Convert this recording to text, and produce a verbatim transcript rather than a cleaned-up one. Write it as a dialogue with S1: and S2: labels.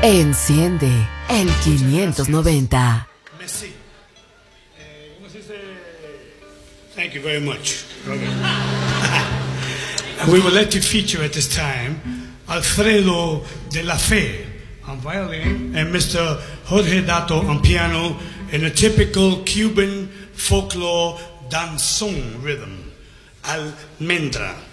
S1: Enciende el quinientos noventa.
S2: Merci. Eh, ¿Cómo se dice? Thank you very much. Okay. We would like to feature at this time Alfredo de la Fe on violin and Mister Jorge Dato on piano in a typical Cuban folklore danzón rhythm, almendra.